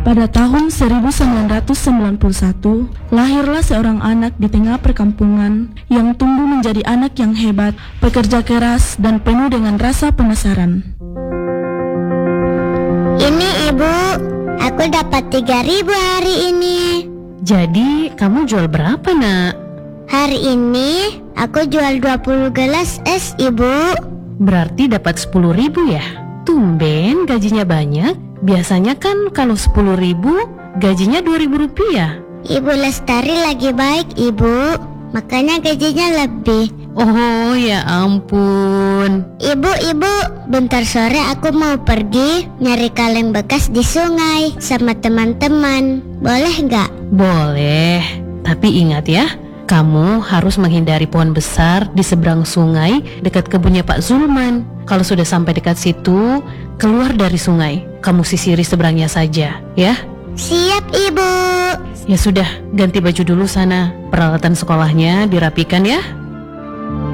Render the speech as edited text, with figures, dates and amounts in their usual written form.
Pada tahun 1991, lahirlah seorang anak di tengah perkampungan yang tumbuh menjadi anak yang hebat, pekerja keras, dan penuh dengan rasa penasaran. Ini Ibu, aku dapat 3.000 hari ini. Jadi kamu jual berapa, Nak? Hari ini aku jual 20 gelas es, Ibu. Berarti dapat 10.000 ya? Tumben gajinya banyak. Biasanya kan kalau 10.000 gajinya 2.000 rupiah. Ibu Lestari lagi baik, Ibu. Makanya gajinya lebih. Oh ya ampun. Ibu, bentar sore aku mau pergi nyari kaleng bekas di sungai sama teman-teman. Boleh nggak? Boleh. Tapi ingat ya, kamu harus menghindari pohon besar di seberang sungai dekat kebunnya Pak Zulman. Kalau sudah sampai dekat situ, keluar dari sungai. Kamu sisiri seberangnya saja, ya? Siap, Ibu. Ya sudah, ganti baju dulu sana. Peralatan sekolahnya dirapikan ya.